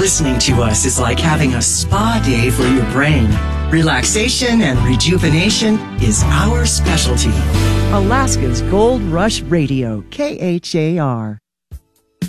Listening to us is like having a spa day for your brain. Relaxation and rejuvenation is our specialty. Alaska's Gold Rush Radio, KHAR.